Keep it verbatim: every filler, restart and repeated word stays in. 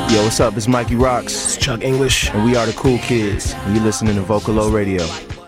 Yo, what's up? It's Mikey Rocks. It's Chuck English. And we are the Cool Kids. And you're listening to Vocalo Radio.